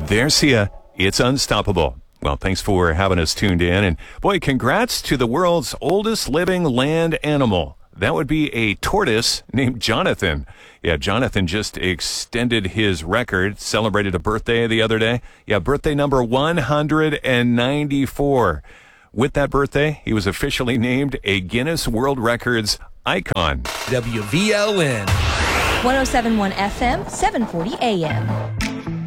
There's it's unstoppable. Well, thanks for having us tuned in. And boy, congrats to the world's oldest living land animal. That would be a tortoise named Jonathan. Yeah, Jonathan just extended his record, celebrated a birthday the other day. Yeah, birthday number 194. With that birthday, he was officially named a Guinness World Records icon. WVLN 107.1 FM, 740 AM.